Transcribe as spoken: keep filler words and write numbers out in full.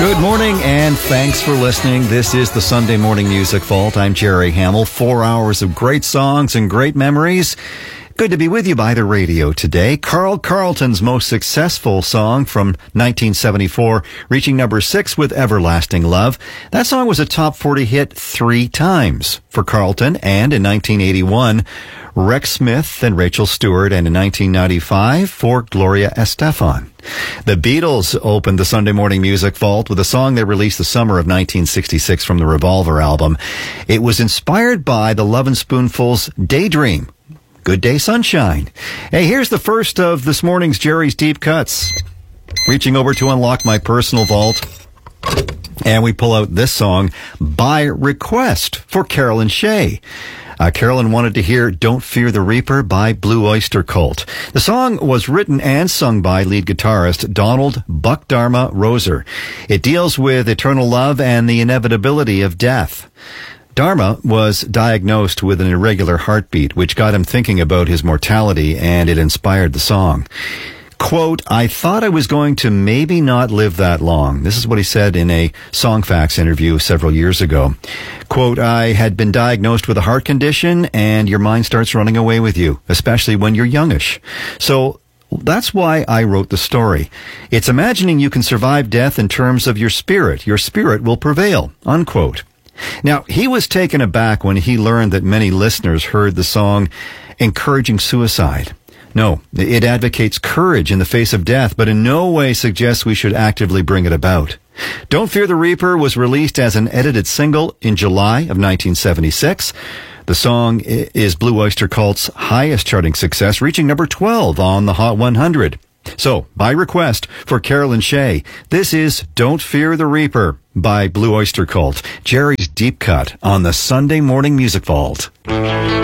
Good morning, and thanks for listening. This is the Sunday Morning Music Vault. I'm Jerry Hamill. Four hours of great songs and great memories. Good to be with you by the radio today. Carl Carlton's most successful song from nineteen seventy-four, reaching number six with Everlasting Love. That song was a top forty hit three times for Carlton, and in nineteen eighty-one, Rex Smith and Rachel Stewart, and in nineteen ninety-five for Gloria Estefan. The Beatles opened the Sunday Morning Music Vault with a song they released the summer of nineteen sixty-six from the Revolver album. It was inspired by the Lovin' Spoonful's Daydream. Good Day Sunshine. Hey, here's the first of this morning's Jerry's Deep Cuts. Reaching over to unlock my personal vault, and we pull out this song by request for Carolyn Shea. Uh, Carolyn wanted to hear Don't Fear the Reaper by Blue Oyster Cult. The song was written and sung by lead guitarist Donald Buck Dharma Roser. It deals with eternal love and the inevitability of death. Dharma was diagnosed with an irregular heartbeat, which got him thinking about his mortality, and it inspired the song. Quote, I thought I was going to maybe not live that long. This is what he said in a Songfacts interview several years ago. Quote, I had been diagnosed with a heart condition, and your mind starts running away with you, especially when you're youngish. So that's why I wrote the story. It's imagining you can survive death in terms of your spirit. Your spirit will prevail, unquote. Now, he was taken aback when he learned that many listeners heard the song encouraging suicide. No, it advocates courage in the face of death, but in no way suggests we should actively bring it about. Don't Fear the Reaper was released as an edited single in July of nineteen seventy-six. The song is Blue Oyster Cult's highest charting success, reaching number twelve on the Hot one hundred. So, by request for Carolyn Shea, this is Don't Fear the Reaper by Blue Oyster Cult, Jerry's Deep Cut on the Sunday Morning Music Vault.